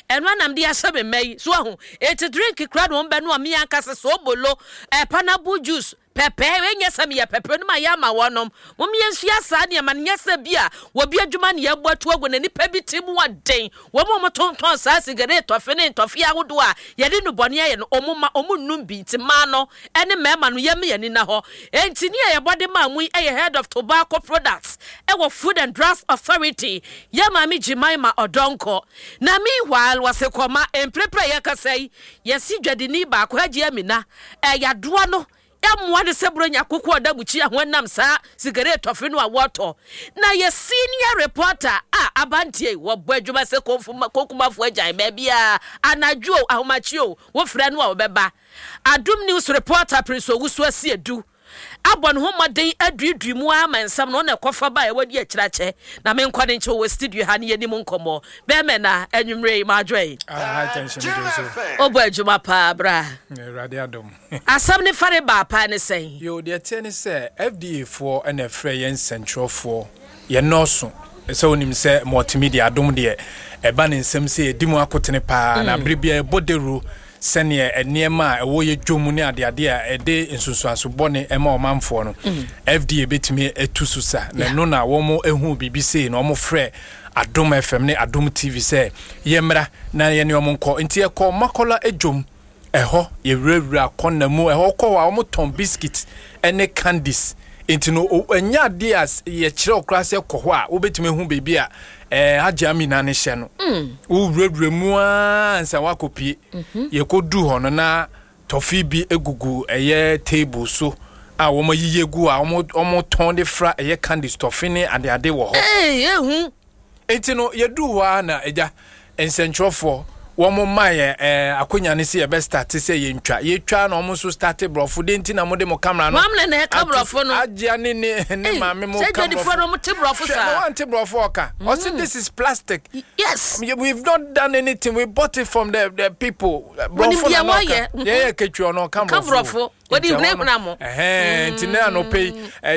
enwa nam de asebe mai so ahu eti drink kra no mbe no me ankase so bolo pineapple juice pepe enye sam ya pepe no ma ya ma wonom mom yensia saa ne ma nyesa bia wo bi adwuma ne yabuatu agu na nipa bi timu waden wo mo tonton saa cigarette tofe ne tofe ahodo a ye de no bone ye no omunum bi ntima no ene mema no yem ye ni na ho enti ne ye bode ma mu head of tobacco products ewo food and drugs authority ya ma mi Jimaima Odonko na meanwhile wase koma emprepre ye kasai yesi dwadini ba ko hagi amina ya doa no yamwa de sebro nya kokko da buchi ahonam saa cigarette tofe no awoto na ye senior reporter abantie wo badwuma se kokumafo ajan ba bia anadwo ahomachio wo frɛ no a obeba Adum news reporter Prince Owusu Asiedu abon ho maden aduadui mu amansam no na kofa ba e wadi akirache na me nkwane nche wo studio ha ne yenim nkomo be me na anwumre ma adwai attention do obo adwuma pa bra radio adom asam ne fare ba pa ne sen yo de tene se FDA for and a free central for ye noso so onim se multimedia adom de e ba ne nsem se edimu akotene pa na bribia boderu senior eniema ewo ye dwomu ne ade a ede nsunsuanso bone ema omanfo no FDA betimi etususa na no na wo mo ehu BBC na wo mo frɛ Adom FM ne Adom TV se yemra na ye ne wo nko nti e ko makola edwom eho ye wura konna mu eho ko wa wo mo ton biscuit ene candies nti no enya ade as ye kire okra se ko ho a wo betimi hu bebi a hajami na ne hye no wo wura mu ansa wakopie ye kodu ho no na tofi bi egugu eye table so a wo mayiye gu a wo ton de fra eye candy tofi ne ade wo ho ehu enti no ye du ho na eja ensentrofo wo mo maye akonya ne se ye be start se ye twa na wo so start brofo de enti na mo de mo camera no mamle na ka brofo no agya ne mame mo camera se de fo no mo te brofo sa no want brofo oka also this is plastic. Yes, we've not done anything. We bought it from the people brofo no yeah ketwa no camera brofo what do you name na mo enti na no pay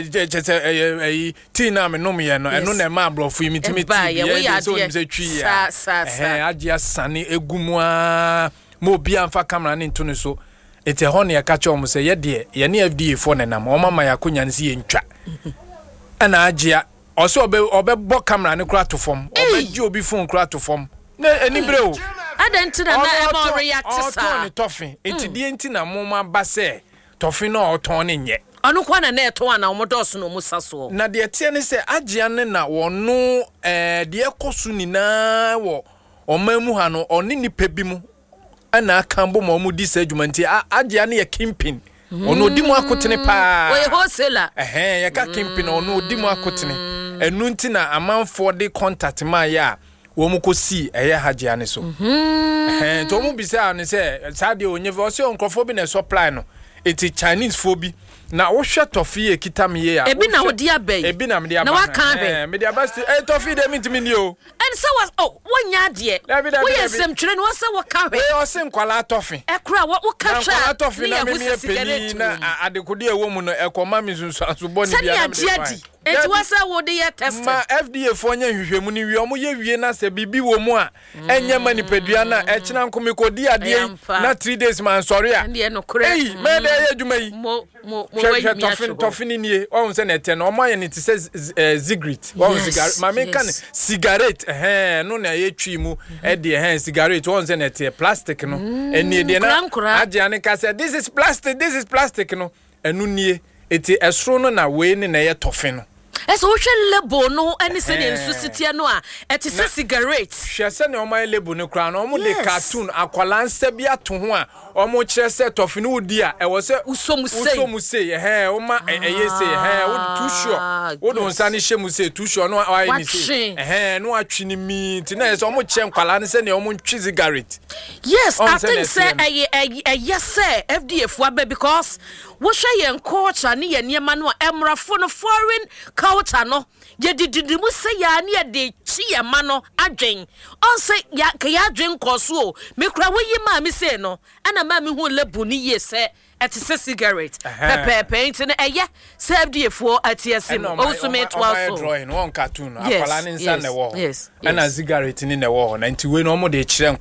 tea na me no me no eno na ma brofo mi timi so mi se twi ya agya sane egumua mo bia mfa camera ne ntune so ete ho ne ka cho mo se ye de ye ne FDA for nenam o mama ya konya ne se ye ntwa ana agya oso obebo camera ne kura to fom obeji obi phone kura to fom na enibre o adentina na e mo react sa o ne tofi enti die enti na mo ma ba se tofi na o ton ne nye onu kwa na eto ana o modos no musaso na de tie ne se agya ne na wono de ekosu nina wo omamu ha no oni nipa bi mu ana akambo ma mu di sa adwumanti agya ne ye kimpin ono di mu akotene pa o ye wholesaler ye ka kimpin ono di mu akotene enu nti na amanfo de contact ma ya wo mu kosi eye hagya ne so to mu bi sa ne se sa de onye ve o se onkrofo bi na supply no eti Chinese fo bi na wo hwe tofi e kitamiye ya ebi na wodi abai ebi na me dia ba na waka be me dia ba tofi de mitimi ni o and so was wonya de wo yesem twere no se wo ka hwe o se nkwala tofi ekra wo ka hwe nkwala tofi na me me peni na adekodi ewo mu no ekoma mi sunsu asobɔ ni bia na me enti wasa wo de ye test ma FDA fo nya hwehwemu ni wi omo ye wie na se bibi wo mu a enya manipadua na ekina nkomi kodi ade na 3 days man sorry a ei me de ye dwuma yi mo tofi ni nie o se na ete na omo ye ni ti se cigarette o cigarette ma me kan cigarette no na ye twi mu e de cigarette o se na ete plastic no eni de na agya ne ka se this is plastic no enu nie eti esro no na we ne na ye tofi no eso wo hwe label no ani se ne nsusitie no a eti se cigarette hwe se ne o my label no kra no o mo de cartoon akwalansa bi ato ho a o mo kire se tofi no udi a e wo se usomu sei o ma eye sei wo too sure wo don sa ne hye mu sei too sure no why ni sei no atwi ni mi ti na so o mo kire nkwala se ne o mo ntwi cigarette. Yes, I think say yes sir FDA for because wo hwe yen culture ne yen niema no emrafo no foreign culture no ye dididi mu se ya ne de chi ye ma no adwen on say ya ka ya adwen koso o me kura wo yi ma me say no ana ma me hu lebu ni ye se et se cigarette pepe paint ne eye se FDA for atiese no also me to also drawing one cartoon akwala ne nsa ne wo yes ana cigarette ni ne wo na nti we no mo de kire